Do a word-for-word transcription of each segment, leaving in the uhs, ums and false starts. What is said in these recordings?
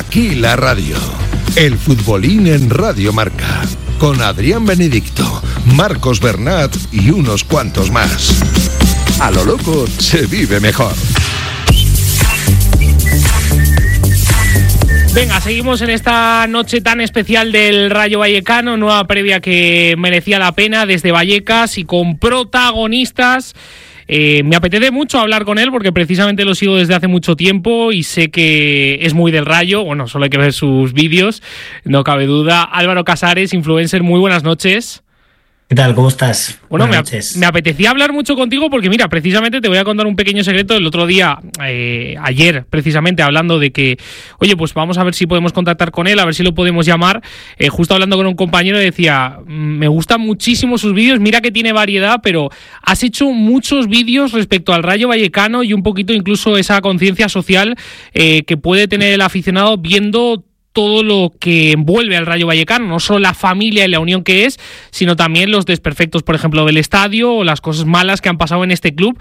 Aquí la radio. El futbolín en Radio Marca. Con Adrián Benedicto, Marcos Bernat y unos cuantos más. A lo loco se vive mejor. Venga, seguimos en esta noche tan especial del Rayo Vallecano, nueva previa que merecía la pena desde Vallecas y con protagonistas. Eh, me apetece mucho hablar con él porque precisamente lo sigo desde hace mucho tiempo y sé que es muy del Rayo. Bueno, solo hay que ver sus vídeos, no cabe duda. Álvaro Casares, influencer, muy buenas noches. ¿Qué tal? ¿Cómo estás? Bueno, me, me apetecía hablar mucho contigo porque, mira, precisamente te voy a contar un pequeño secreto. El otro día, eh, ayer, precisamente, hablando de que, oye, pues vamos a ver si podemos contactar con él, a ver si lo podemos llamar. Eh, justo hablando con un compañero decía, me gustan muchísimo sus vídeos, mira que tiene variedad, pero has hecho muchos vídeos respecto al Rayo Vallecano y un poquito incluso esa conciencia social eh, que puede tener el aficionado viendo todo lo que envuelve al Rayo Vallecano, no solo la familia y la unión que es, sino también los desperfectos, por ejemplo, del estadio o las cosas malas que han pasado en este club,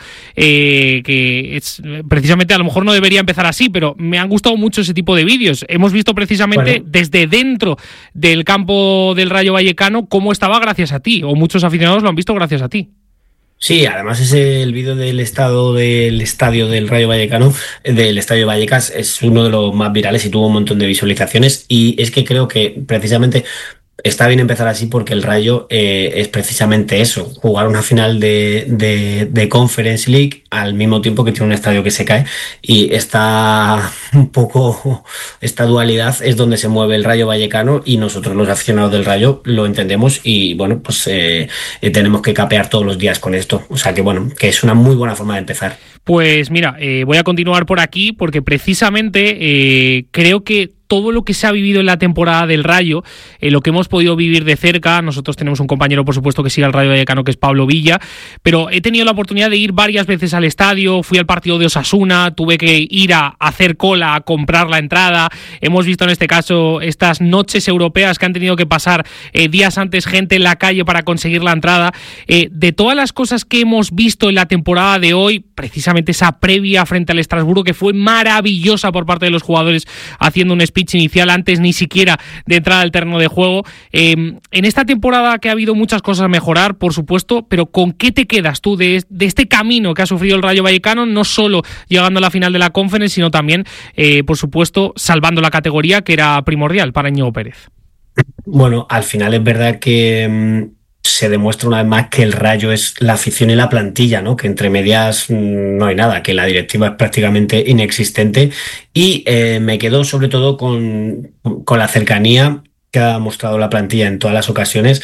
eh, que es, precisamente a lo mejor no debería empezar así, pero me han gustado mucho ese tipo de vídeos. Hemos visto precisamente bueno. desde dentro del campo del Rayo Vallecano cómo estaba gracias a ti, o muchos aficionados lo han visto gracias a ti. Sí, además es el vídeo del estado del estadio del Rayo Vallecano, del estadio Vallecas, es uno de los más virales y tuvo un montón de visualizaciones, y es que creo que precisamente está bien empezar así porque el Rayo eh, es precisamente eso, jugar una final de, de, de Conference League al mismo tiempo que tiene un estadio que se cae, y esta un poco esta dualidad es donde se mueve el Rayo Vallecano, y nosotros los aficionados del Rayo lo entendemos y bueno, pues eh, eh, tenemos que capear todos los días con esto, o sea que bueno, que es una muy buena forma de empezar. Pues mira, eh, voy a continuar por aquí porque precisamente eh, creo que todo lo que se ha vivido en la temporada del Rayo, eh, lo que hemos podido vivir de cerca, nosotros tenemos un compañero, por supuesto, que sigue al Rayo Vallecano, que es Pablo Villa, pero he tenido la oportunidad de ir varias veces al estadio, fui al partido de Osasuna, tuve que ir a hacer cola, a comprar la entrada, hemos visto en este caso estas noches europeas que han tenido que pasar eh, días antes gente en la calle para conseguir la entrada. Eh, de todas las cosas que hemos visto en la temporada de hoy, precisamente esa previa frente al Estrasburgo, que fue maravillosa por parte de los jugadores, haciendo un speech inicial antes ni siquiera de entrar al terreno de juego. Eh, en esta temporada que ha habido muchas cosas a mejorar, por supuesto, pero ¿con qué te quedas tú de, de este camino que ha sufrido el Rayo Vallecano, no solo llegando a la final de la Conference, sino también, eh, por supuesto, salvando la categoría, que era primordial para Íñigo Pérez? Bueno, al final es verdad que mmm... se demuestra una vez más que el Rayo es la afición y la plantilla, ¿no? Que entre medias no hay nada, que la directiva es prácticamente inexistente, y eh, me quedo sobre todo con, con la cercanía que ha mostrado la plantilla en todas las ocasiones.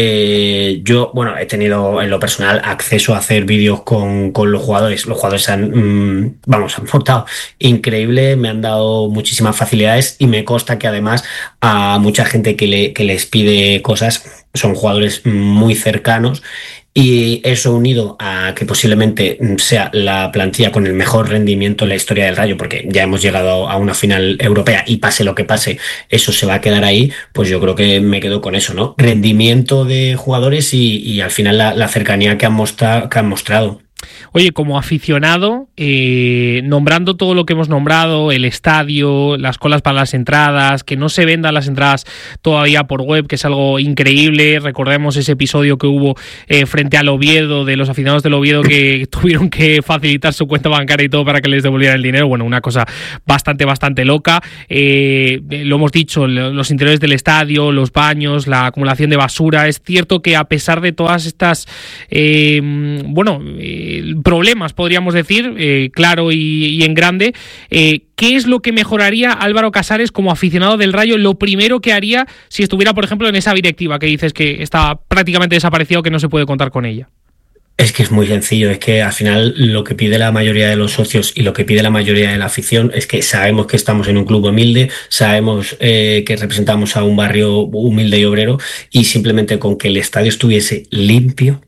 Eh, yo, bueno, he tenido en lo personal acceso a hacer vídeos con, con los jugadores. Los jugadores han, mmm, vamos, han portado increíble, me han dado muchísimas facilidades, y me consta que además a mucha gente que, le, que les pide cosas son jugadores muy cercanos, y eso unido a que posiblemente sea la plantilla con el mejor rendimiento en la historia del Rayo, porque ya hemos llegado a una final europea y pase lo que pase, eso se va a quedar ahí, pues yo creo que me quedo con eso, ¿no? Rendimiento de jugadores y, y al final la, la cercanía que han, mostra, que han mostrado. Oye, como aficionado, eh, nombrando todo lo que hemos nombrado, el estadio, las colas para las entradas, que no se vendan las entradas todavía por web, que es algo increíble. Recordemos ese episodio que hubo eh, frente al Oviedo, de los aficionados del Oviedo que tuvieron que facilitar su cuenta bancaria y todo para que les devolvieran el dinero. Bueno, una cosa bastante, bastante loca. Eh, lo hemos dicho, los interiores del estadio, los baños, la acumulación de basura. Es cierto que a pesar de todas estas, eh, bueno... Eh, problemas, podríamos decir, eh, claro y, y en grande, eh, ¿qué es lo que mejoraría Álvaro Casares como aficionado del Rayo? Lo primero que haría si estuviera, por ejemplo, en esa directiva que dices que está prácticamente desaparecido, que no se puede contar con ella. Es que es muy sencillo, es que al final lo que pide la mayoría de los socios y lo que pide la mayoría de la afición es que sabemos que estamos en un club humilde, sabemos eh, que representamos a un barrio humilde y obrero, y simplemente con que el estadio estuviese limpio,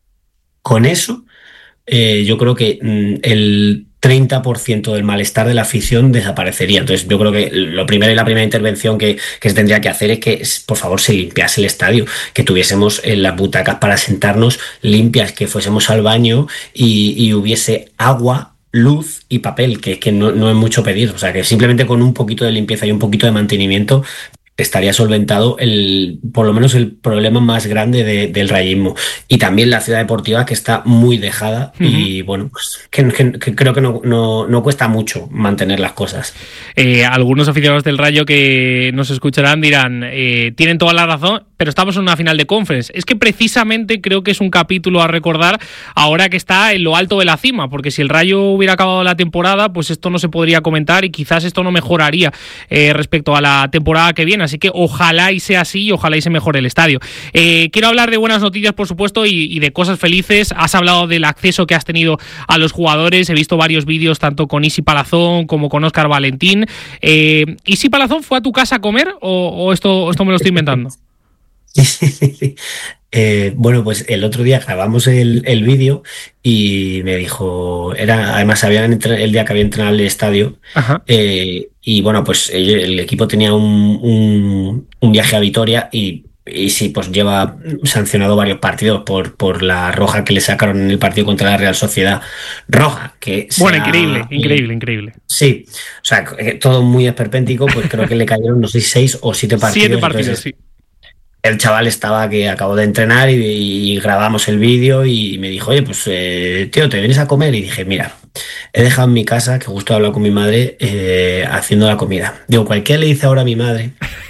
con eso Eh, yo creo que mm, el treinta por ciento del malestar de la afición desaparecería. Entonces yo creo que lo primero y la primera intervención que, que se tendría que hacer es que, por favor, se limpiase el estadio, que tuviésemos eh, las butacas para sentarnos limpias, que fuésemos al baño y, y hubiese agua luz y papel, que, que no, no es mucho pedir. O sea, que simplemente con un poquito de limpieza y un poquito de mantenimiento estaría solventado el, por lo menos el problema más grande de, del rayismo. Y también la ciudad deportiva, que está muy dejada. Uh-huh. Y bueno, pues que, que, que creo que no, no, no cuesta mucho mantener las cosas. Eh, algunos aficionados del Rayo que nos escucharán dirán, eh, tienen toda la razón, pero estamos en una final de Conference. Es que precisamente creo que es un capítulo a recordar ahora que está en lo alto de la cima, porque si el Rayo hubiera acabado la temporada, pues esto no se podría comentar y quizás esto no mejoraría eh, respecto a la temporada que viene. Así que ojalá y sea así y ojalá y se mejore el estadio. Eh, quiero hablar de buenas noticias, por supuesto, y, y de cosas felices. Has hablado del acceso que has tenido a los jugadores. He visto varios vídeos tanto con Isi Palazón como con Óscar Valentín. Eh, ¿Isi Palazón fue a tu casa a comer o, o esto, esto me lo estoy inventando? Eh, bueno, pues el otro día grabamos el, el vídeo y me dijo, era además habían entren- el día que había entrenado en el estadio, eh, y bueno, pues el, el equipo tenía un, un, un viaje a Vitoria y, y sí, pues lleva sancionado varios partidos por, por la roja que le sacaron en el partido contra la Real Sociedad. Roja, que bueno, sea, increíble, increíble, increíble. Sí, o sea, todo muy esperpéntico, pues creo que le cayeron, no sé, seis o siete partidos. Siete partidos, entonces, sí. El chaval estaba que acabó de entrenar y, y grabamos el vídeo y me dijo, oye, pues eh, tío, ¿te vienes a comer? Y dije, mira, he dejado en mi casa, que justo he hablado con mi madre, eh, haciendo la comida. Digo, cualquiera le dice ahora a mi madre,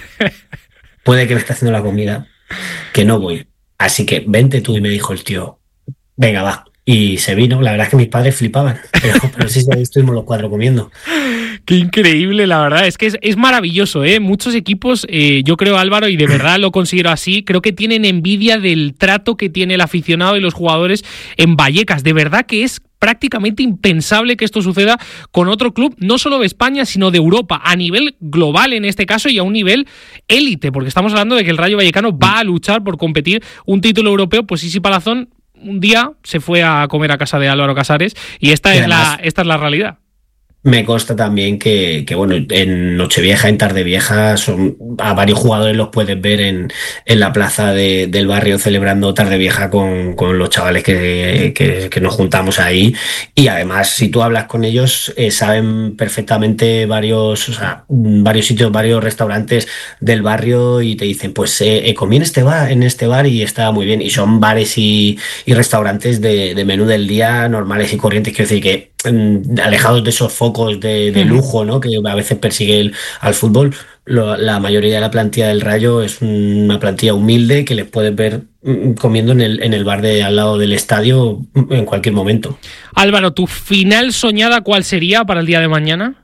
puede que me esté haciendo la comida, que no voy. Así que vente tú. Y me dijo el tío, venga, va. Y se vino. La verdad es que mis padres flipaban, pero, pero sí, sí, ahí estuvimos los cuatro comiendo. Qué increíble, la verdad. Es que es, es maravilloso, ¿eh? Muchos equipos, eh, yo creo, Álvaro, y de verdad lo considero así, creo que tienen envidia del trato que tiene el aficionado y los jugadores en Vallecas. De verdad que es prácticamente impensable que esto suceda con otro club, no solo de España, sino de Europa, a nivel global en este caso y a un nivel élite, porque estamos hablando de que el Rayo Vallecano va a luchar por competir un título europeo. Pues Isi Palazón un día se fue a comer a casa de Álvaro Casares y esta, y es, la, esta es la realidad. Me consta también que, que, bueno, en Nochevieja, en Tardevieja, son, a varios jugadores los puedes ver en, en la plaza de, del barrio celebrando Tardevieja con, con los chavales que, que, que nos juntamos ahí. Y además, si tú hablas con ellos, eh, saben perfectamente varios, o sea, varios sitios, varios restaurantes del barrio y te dicen, pues eh, eh, comí en este bar, en este bar y estaba muy bien. Y son bares y, y restaurantes de, de menú del día normales y corrientes. Quiero decir que alejados de esos focos de, de lujo, ¿no?, que a veces persigue el, al fútbol. Lo, la mayoría de la plantilla del Rayo es una plantilla humilde que les puedes ver comiendo en el, en el bar de al lado del estadio en cualquier momento. Álvaro, ¿tu final soñada cuál sería para el día de mañana?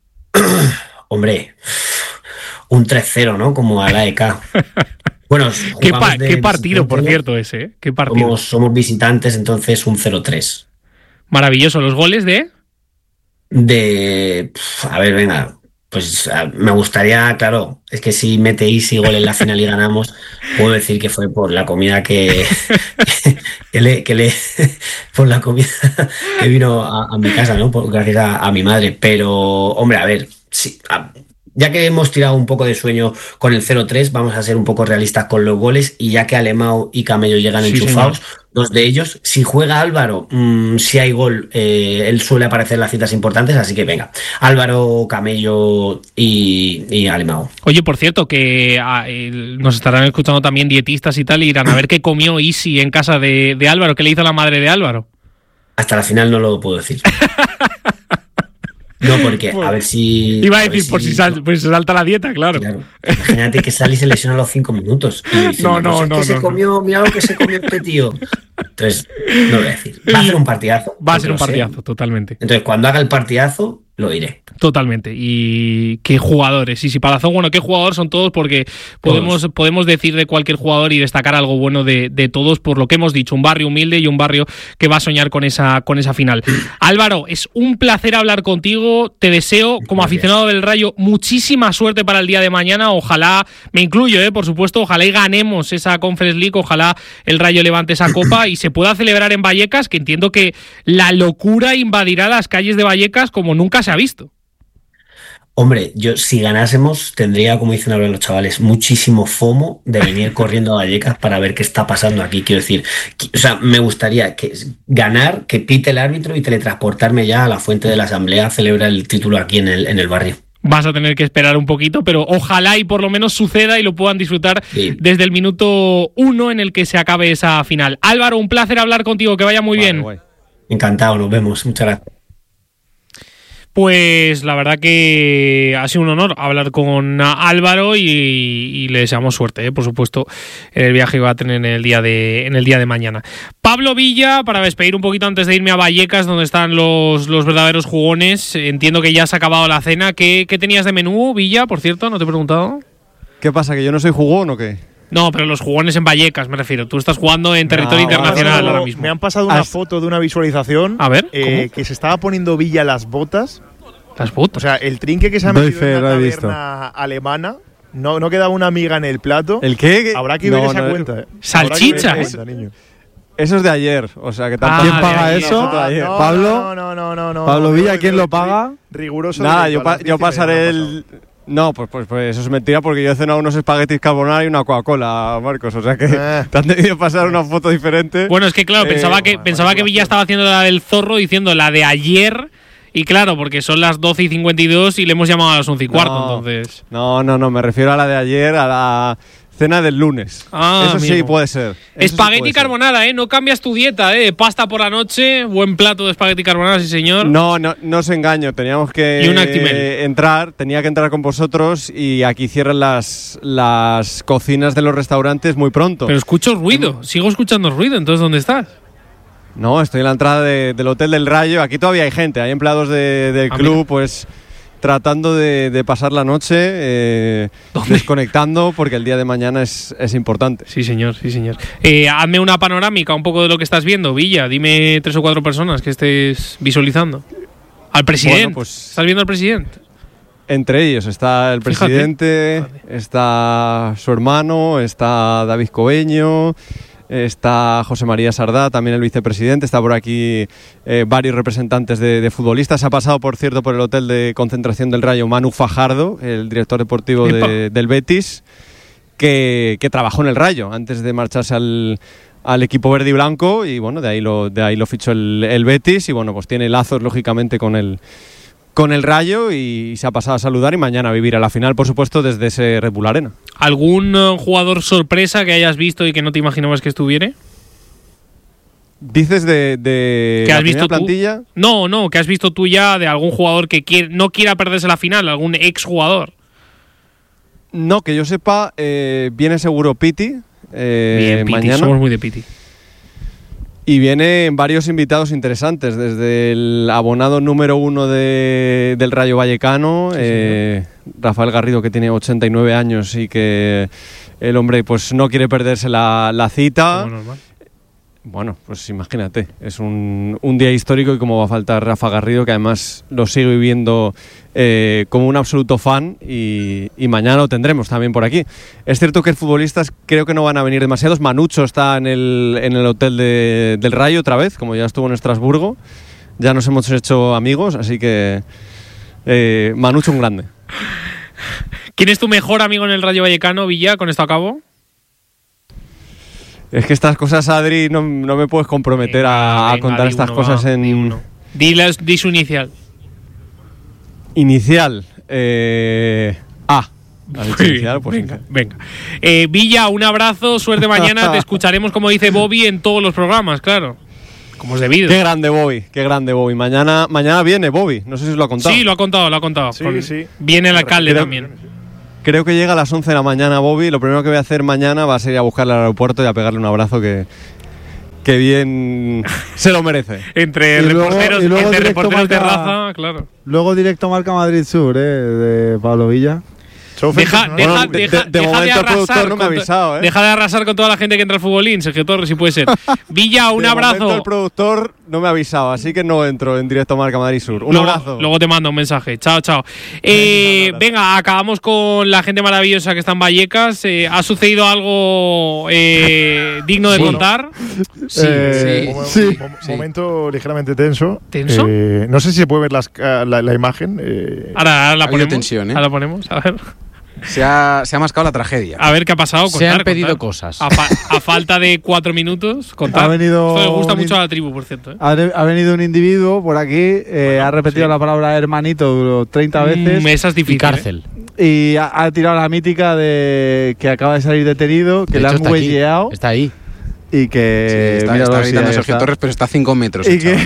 Hombre, un tres cero, ¿no?, como a la E K. Bueno, ¿Qué, pa- qué partido, por cierto, ese? ¿eh? ¿Qué partido? Somos, somos visitantes, entonces un cero tres. Maravilloso. ¿Los goles de...? De... A ver, venga, pues me gustaría, claro, es que si metéis y gol en la final y ganamos, puedo decir que fue por la comida que, que, le, que le... por la comida que vino a, a mi casa, ¿no? Por, gracias a, a mi madre. Pero, hombre, a ver, sí... A, ya que hemos tirado un poco de sueño con el cero tres, vamos a ser un poco realistas con los goles, y ya que Alemão y Camello llegan sí, enchufados, señor. Dos de ellos, si juega Álvaro, mmm, si hay gol, eh, él suele aparecer en las citas importantes, así que venga, Álvaro, Camello y, y Alemão. Oye, por cierto, que ah, eh, nos estarán escuchando también dietistas y tal, y irán a ver qué comió Isi en casa de, de Álvaro, qué le hizo la madre de Álvaro. Hasta la final no lo puedo decir. No, porque a ver si... Iba a decir, a por si, si sal, pues se salta la dieta, claro. claro. Imagínate que sale y se lesiona a los cinco minutos. Y dice, no, no, pues no. Es que no, se comió, no. Mira lo que se comió este tío. Entonces, no lo voy a decir. Va a ser un partidazo. Va a ser un partidazo, sé. Totalmente. Entonces, cuando haga el partidazo, lo diré. Totalmente. Y qué jugadores. Y si Palazón, bueno, qué jugadores son todos, porque podemos, todos. podemos decir de cualquier jugador y destacar algo bueno de, de todos, por lo que hemos dicho, un barrio humilde y un barrio que va a soñar con esa, con esa final. Álvaro, es un placer hablar contigo. Te deseo, como Gracias. aficionado del Rayo, muchísima suerte para el día de mañana. Ojalá, me incluyo, eh, por supuesto, ojalá y ganemos esa Conference League, ojalá el Rayo levante esa copa y se pueda celebrar en Vallecas, que entiendo que la locura invadirá las calles de Vallecas como nunca se ha visto. Hombre, yo si ganásemos tendría, como dicen ahora los chavales, muchísimo FOMO de venir corriendo a Vallecas para ver qué está pasando aquí. Quiero decir, que- o sea, me gustaría que ganar, que pite el árbitro y teletransportarme ya a la fuente de la Asamblea a celebrar el título aquí en el, en el barrio. Vas a tener que esperar un poquito, pero ojalá y por lo menos suceda y lo puedan disfrutar Sí. desde el minuto uno en el que se acabe esa final. Álvaro, un placer hablar contigo, que vaya muy Vale, bien. guay. Encantado, nos vemos. Muchas gracias. Pues la verdad que ha sido un honor hablar con Álvaro y, y le deseamos suerte, ¿eh? Por supuesto, en el viaje que va a tener en el día de, en el día de mañana. Pablo Villa, para despedir un poquito antes de irme a Vallecas, donde están los, los verdaderos jugones. Entiendo que ya se ha acabado la cena. ¿Qué, qué tenías de menú, Villa, por cierto? ¿No te he preguntado? ¿Qué pasa, que yo no soy jugón o qué? No, pero los jugones en Vallecas, me refiero. Tú estás jugando en territorio Ah, internacional vale. ahora mismo. Me han pasado una Has- foto de una visualización A ver, eh, ¿cómo? que se estaba poniendo Villa las botas. Las O botas. sea, el trinque que se ha Doy metido fe, en lo la he visto. taberna alemana, no, no quedaba una amiga en el plato. ¿El qué? Habrá que ver No, esa no, cuenta. eh. Salchichas. Habrá que ver esa cuenta, niño. Eso es de ayer, o sea que Ah, tampoco. ¿quién paga de eso? Nosotros ayer. No, Pablo, no, no, no, no, no, Pablo no, Villa, no, ¿quién no, lo paga? Riguroso. Nada, directo, yo, a pa- las yo diez y pasaré media el. No, pues, pues, pues eso es mentira porque yo he cenado unos espaguetis carbonara y una Coca-Cola, Marcos. O sea que Eh. te han debido pasar una foto diferente. Bueno, es que claro, Eh, pensaba que bueno, pensaba que Villa estaba haciendo la del zorro diciendo la de ayer. Y claro, porque son las doce y cincuenta y dos y le hemos llamado a las once y cuarto, No. entonces. No, no, no, me refiero a la de ayer, a la cena del lunes. Ah, eso sí amigo. puede ser. Eso sí Espagueti puede ser. carbonara, ¿eh? No cambias tu dieta, ¿eh? Pasta por la noche, buen plato de espagueti carbonara, sí señor. No, no, no os engaño, teníamos que Y un Actimel. eh, entrar, tenía que entrar con vosotros y aquí cierran las, las cocinas de los restaurantes muy pronto. Pero escucho ruido, sigo escuchando ruido, entonces ¿dónde estás? No, estoy en la entrada de- del Hotel del Rayo, aquí todavía hay gente, hay empleados de- del Ah, club, mira. pues tratando de, de pasar la noche, eh, ¿Dónde? desconectando, porque el día de mañana es, es importante. Sí, señor, sí, señor. Eh, hazme una panorámica un poco de lo que estás viendo, Villa. Dime tres o cuatro personas que estés visualizando. Al presidente. Bueno, pues- ¿Estás viendo al presidente? Entre ellos está el Fíjate. presidente, está su hermano, está David Cobeño, está José María Sardá, también el vicepresidente, está por aquí eh, varios representantes de, de futbolistas. Ha pasado, por cierto, por el hotel de concentración del Rayo Manu Fajardo, el director deportivo de- del Betis, que, que trabajó en el Rayo antes de marcharse al, al equipo verde y blanco, y bueno, de ahí lo, de ahí lo fichó el, el Betis, y bueno, pues tiene lazos lógicamente con el con el Rayo y se ha pasado a saludar y mañana a vivir a la final, por supuesto, desde ese Red Bull Arena. ¿Algún eh, jugador sorpresa que hayas visto y que no te imaginabas que estuviera? ¿Dices de, de ¿Que la has visto primera tú? plantilla? No, no, que has visto tú ya de algún jugador que quiere- no quiera perderse la final, algún exjugador. No, que yo sepa, eh, viene seguro Piti, eh, Bien, Piti, mañana. somos muy de Piti. Y vienen varios invitados interesantes, desde el abonado número uno de- del Rayo Vallecano, eh, Rafael Garrido, que tiene ochenta y nueve años y que el hombre pues no quiere perderse la, la cita. Como normal. Bueno, pues imagínate, es un, un día histórico y cómo va a faltar Rafa Garrido, que además lo sigue viviendo eh, como un absoluto fan y, y mañana lo tendremos también por aquí. Es cierto que futbolistas creo que no van a venir demasiados. Manucho está en el, en el hotel de- del Rayo otra vez, como ya estuvo en Estrasburgo. Ya nos hemos hecho amigos, así que eh, Manucho un grande. ¿Quién es tu mejor amigo en el Rayo Vallecano, Villa? Con esto acabo. Es que estas cosas, Adri, no, no me puedes comprometer Venga, a, a venga, contar di estas uno, cosas va, en... Di, uno. Di las- di su inicial. Inicial. Eh, A. ¿Has dicho Muy inicial? bien, Pues venga, venga. Eh, Villa, un abrazo, suerte mañana. Te escucharemos, como dice Bobby, en todos los programas, claro. Como es debido. Qué grande Bobby, qué grande Bobby. Mañana, mañana viene Bobby, no sé si os lo ha contado. Sí, lo ha contado, lo ha contado. Sí, Con- sí. Viene el alcalde Creo- también. Creo que llega a las once de la mañana Bobby. Lo primero que voy a hacer mañana va a ser ir a buscarle al aeropuerto y a pegarle un abrazo que, que bien se lo merece. Entre Y luego- reporteros, y luego entre directo reporteros de marca- raza, claro. Luego directo marca Madrid Sur, ¿eh? De Pablo Villa. Deja, deja, Bueno, de, deja, de- de deja momento de el productor arrasar no me ha con to- avisado, ¿eh? Deja de arrasar con toda la gente que entra al futbolín, Sergio Torres, si puede ser. Villa, un De abrazo. momento el productor no me ha avisado, así que no entro en directo a Marca Madrid Sur. Un luego, abrazo. luego te mando un mensaje. Chao, chao. Eh, venga, acabamos con la gente maravillosa que está en Vallecas. Eh, ¿Ha sucedido algo eh, digno de Sí. contar? Sí, Eh, sí. mo- Sí. mo- Momento ligeramente tenso. ¿Tenso? Eh, no sé si se puede ver las ca- la, la imagen. eh, Ahora, ahora la Ha habido ponemos. tensión, ¿eh? Ahora la ponemos. A ver, Se ha, se ha mascado la tragedia. a ver qué ha pasado. Se Contar, han pedido contar. cosas. A, fa- a falta de cuatro minutos, contar. Ha venido Esto le gusta un mucho in- a la tribu, por cierto. ¿eh? Ha, de- ha venido un individuo por aquí, eh, Bueno, ha repetido sí. la palabra hermanito treinta veces Mm, esa es difícil. Y cárcel. y ha, ha tirado la mítica de que acaba de salir detenido, que De le hecho, han está aquí. huelleado Está ahí. y que. Sí, está, míralo, está sí, gritando ahí Sergio está. Torres, pero está a cinco metros. Y el que, chaval.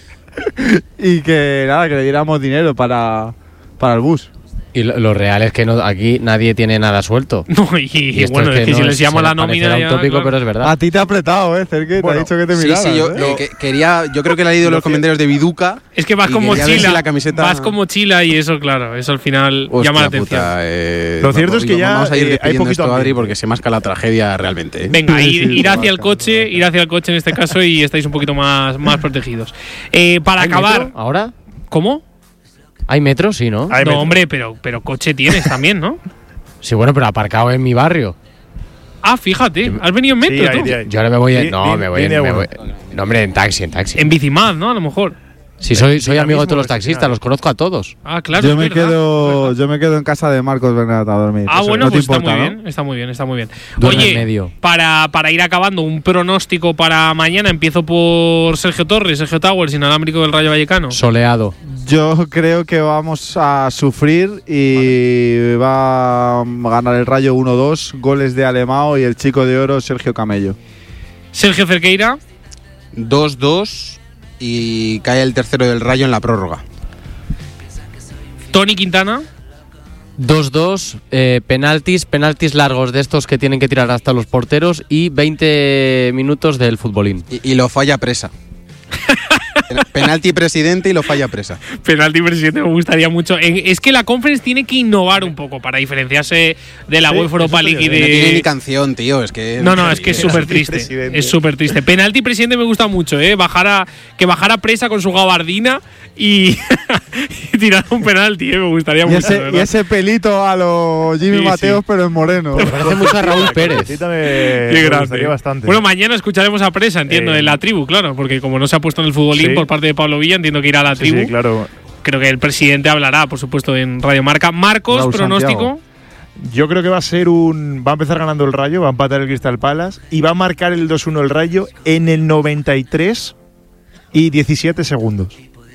y que nada, que le diéramos dinero para, para el bus. Y lo, lo real es que no, aquí nadie tiene nada suelto. No, y, Y esto bueno, es que, no si les llamo se la parecerá nómina. un ya, tópico, claro. pero es verdad. A ti te ha apretado, ¿eh, Cerque? Bueno, te ha dicho que te Sí, miraras. sí, yo ¿eh? eh, que- quería, yo creo que le ha leído los comentarios de Viduca. Es que vas y con quería ver mochila. si la camiseta- Vas con mochila y eso, claro, eso al final Hostia llama la atención. puta, eh, Lo cierto es que ya, vamos a ir eh, hay despidiendo poquito esto, Adri, ambiente. porque se masca la tragedia realmente. ¿eh? Venga, Sí, ir, sí, ir se hacia el marca, coche, se ir hacia el coche en este caso y estáis un poquito más, más protegidos. Eh, para ¿Hay acabar. metro ahora? ¿Cómo? ¿Hay metro? Sí, ¿no? Hay no, metro. hombre, pero, pero coche tienes también, ¿no? Sí, bueno, pero aparcado en mi barrio. Ah, fíjate, has venido en metro Sí, hay, tú. hay. Yo ahora me voy en. Li- No, li- me voy en. línea me uno. voy- no, hombre, en taxi, en taxi. En Bicimad, ¿no? A lo mejor. Sí, soy, soy amigo de Dinamismo todos los versus taxistas, nada. los conozco a todos. Ah, claro. yo, es me verdad, quedo, es verdad. yo me quedo en casa de Marcos Bernat a dormir. Ah, Eso bueno, no te pues está importa, muy ¿no? bien, está muy bien, está muy bien. Duerme Oye, en medio. Para, para ir acabando, un pronóstico para mañana. Empiezo por Sergio Torres, Sergio Towers, inalámbrico del Rayo Vallecano. Soleado. Yo creo que vamos a sufrir y va a ganar el Rayo uno dos, goles de Alemão y el chico de oro Sergio Camello. Sergio Cerqueira. dos dos y cae el tercero del Rayo en la prórroga. Tony Quintana. dos dos, eh, penaltis, penaltis largos de estos que tienen que tirar hasta los porteros y veinte minutos del futbolín. Y, y lo falla presa. Pen- Penalti presidente y lo falla presa. Penalti presidente me gustaría mucho. En- Es que la Conference tiene que innovar un poco para diferenciarse de la Sí, UEFA Europa eso League y estaría No de. tiene ni canción, tío. Es que. No, no, es que es súper triste. presidente. Es súper triste. Penalti presidente me gusta mucho, ¿eh? Bajara, que bajara presa con su gabardina y, y tirar un penalti, ¿eh? Me gustaría Y mucho. ese, de verdad. y ese pelito a los Jimmy Sí, Mateos, sí. pero en moreno. Me parece mucho a Raúl Pérez. Sí, también Qué me grande. gustaría bastante. Bueno, mañana escucharemos a Presa, entiendo, Eh, en la tribu, claro, porque como no se ha puesto en el futbolín sí. por parte de Pablo Villa, entiendo que irá a la sí, tribu. sí, claro. Creo que el presidente hablará, por supuesto, en Radio Marca. Marcos, Raúl pronóstico. Yo creo que va a ser un. Va a empezar ganando el Rayo, va a empatar el Crystal Palace y va a marcar el dos uno el Rayo en el noventa y tres y diecisiete segundos.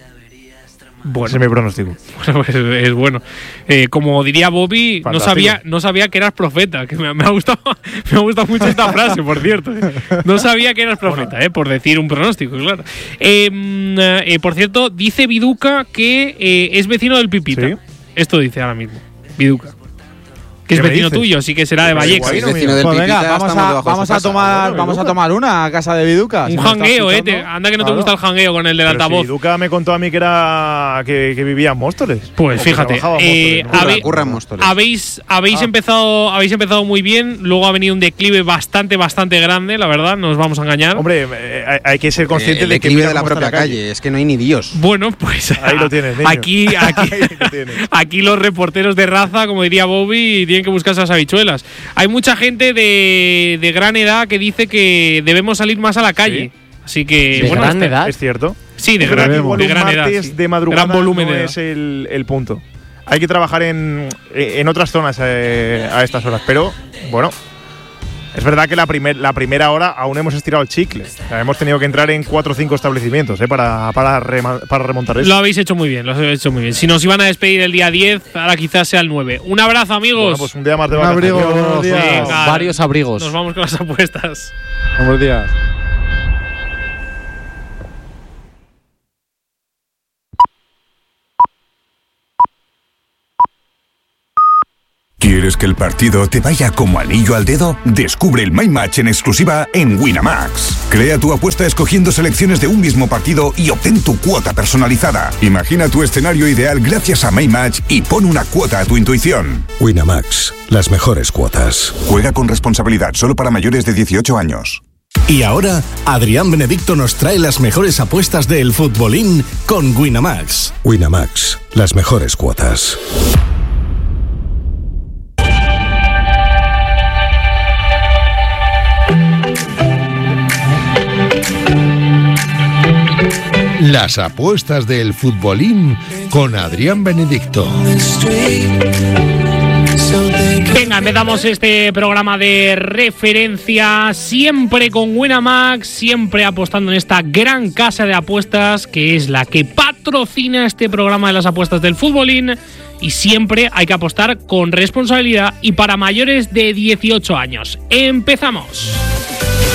Bueno, Ese es mi pronóstico. Bueno, pues es bueno. Eh, como diría Bobby, no Fantástico. sabía, no sabía que eras profeta. Que me, me ha gustado, me ha gustado mucho esta frase, por cierto. eh. No sabía que eras profeta, eh, por decir un pronóstico, claro. Eh, mm, eh, por cierto, dice Viduca que eh, es vecino del Pipita. ¿Sí? Esto dice ahora mismo. Viduca. Que es ¿Qué me vecino dices? tuyo, así que será de Pero Vallecas. igual Es no, vecino mira. del Pues venga, Pipita, vamos, estamos a, debajo de vamos, su a casa. tomar, Bueno, vamos a Viduca. tomar una a casa de Viduca. si Un me está jangueo, eh. escuchando. te- anda que no te Claro. gusta el jangueo con el del Pero si altavoz. Duca me contó a mí que era que, que vivía en Móstoles. Pues O que fíjate, trabajaba en eh, Móstoles, ¿no? habe- Curra- curra en Móstoles. habéis, habéis, Ah. empezado, habéis empezado muy bien, luego ha venido un declive bastante, bastante grande, la verdad, no os vamos a engañar. Hombre, eh, hay, hay que ser consciente el de que declive mira de la cómo está propia calle. Es que no hay ni Dios. Bueno, pues Ahí lo tienes, niño. aquí, aquí, Ahí lo tienes. aquí los reporteros de raza, como diría Bobby, tienen que buscar esas habichuelas. Hay mucha gente de, de gran edad que dice que debemos salir más a la calle. Así que, ¿De bueno, gran este- edad? Es cierto. Sí, de Pero gran, igual de un gran edad. martes sí. de madrugada Gran volumen no de edad. es el, el punto. Hay que trabajar en, en otras zonas eh, a estas horas. Pero, bueno, es verdad que la, primer, la primera hora aún hemos estirado el chicle. O sea, hemos tenido que entrar en cuatro o cinco establecimientos eh, para, para, rema- para remontar eso. Lo habéis hecho muy bien, lo habéis hecho muy bien. Si nos iban a despedir el día diez, ahora quizás sea el nueve. Un abrazo, amigos. Bueno, pues un día más de Un abrigo, vacaciones. buenos días. Venga, Varios abrigos. Nos vamos con las apuestas. Buenos días. ¿Quieres que el partido te vaya como anillo al dedo? Descubre el My Match en exclusiva en Winamax. Crea tu apuesta escogiendo selecciones de un mismo partido y obtén tu cuota personalizada. Imagina tu escenario ideal gracias a My Match y pon una cuota a tu intuición. Winamax, las mejores cuotas. Juega con responsabilidad, solo para mayores de dieciocho años. Y ahora, Adrián Benedicto nos trae las mejores apuestas del futbolín con Winamax. Winamax, las mejores cuotas. Las apuestas del futbolín con Adrián Benedicto. Venga, empezamos este programa de referencia, siempre con Winamax, siempre apostando en esta gran casa de apuestas que es la que patrocina este programa de las apuestas del futbolín, y siempre hay que apostar con responsabilidad y para mayores de dieciocho años. ¡Empezamos!